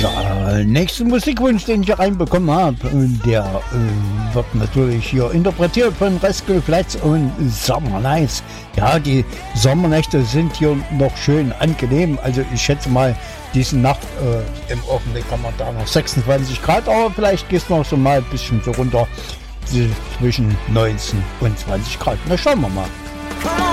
Ja, nächsten Musikwunsch, den ich reinbekommen habe, der wird natürlich hier interpretiert von Rascal Flatts und Summer Nights. Ja, die Sommernächte sind hier noch schön angenehm. Also ich schätze mal, diese Nacht im Augenblick kann man da noch 26 Grad, aber vielleicht geht es noch so mal ein bisschen so runter zwischen 19 und 20 Grad. Na, schauen wir mal.